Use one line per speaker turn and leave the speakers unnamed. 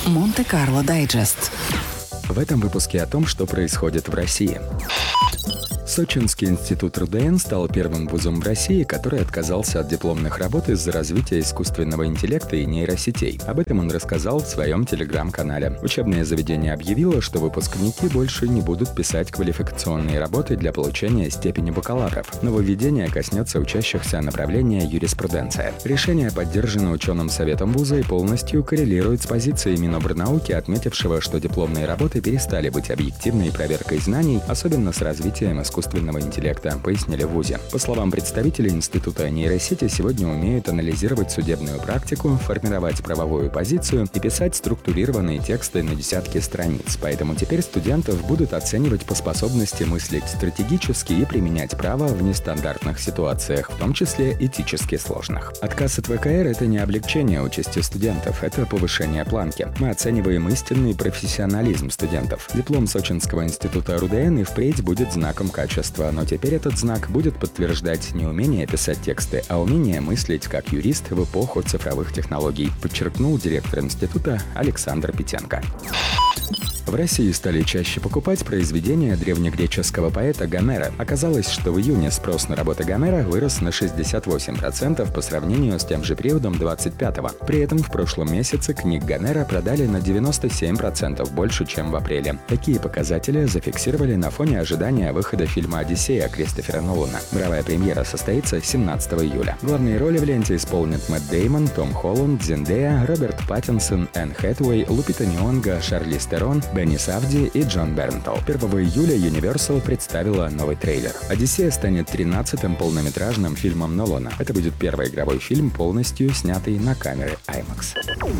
Монте-Карло Дайджест.
В этом выпуске о том, что происходит в России. Сочинский институт РУДН стал первым вузом в России, который отказался от дипломных работ из-за развития искусственного интеллекта и нейросетей. Об этом он рассказал в своем телеграм-канале. Учебное заведение объявило, что выпускники больше не будут писать квалификационные работы для получения степени бакалавров. Нововведение коснется учащихся направления юриспруденция. Решение поддержано ученым советом вуза и полностью коррелирует с позицией Минобрнауки, отметившего, что дипломные работы перестали быть объективной проверкой знаний, особенно с развитием искусственного интеллекта, пояснили в вузе. По словам представителей Института нейросети, сегодня умеют анализировать судебную практику, формировать правовую позицию и писать структурированные тексты на десятки страниц. Поэтому теперь студентов будут оценивать по способности мыслить стратегически и применять право в нестандартных ситуациях, в том числе этически сложных. Отказ от ВКР – это не облегчение участи студентов, это повышение планки. Мы оцениваем истинный профессионализм студентов. Диплом Сочинского института РУДН и впредь будет знаком качества, но теперь этот знак будет подтверждать не умение писать тексты, а умение мыслить как юрист в эпоху цифровых технологий, подчеркнул директор института Александр Петенко. В России стали чаще покупать произведения древнегреческого поэта Гомера. Оказалось, что в июне спрос на работы Гомера вырос на 68% по сравнению с тем же периодом 25-го. При этом в прошлом месяце книг Гомера продали на 97% больше, чем в апреле. Такие показатели зафиксировали на фоне ожидания выхода фильма «Одиссея» Кристофера Нолана. Мировая премьера состоится 17 июля. Главные роли в ленте исполнят Мэтт Дэймон, Том Холланд, Зендея, Роберт Паттинсон, Энн Хэтэуэй, Лупита Nyong'o, Шарлиз Терон, Бенни Сафди и Джон Бернтл. 1 июля Universal представила новый трейлер. «Одиссея» станет 13-м полнометражным фильмом Нолана. Это будет первый игровой фильм, полностью снятый на камеры IMAX.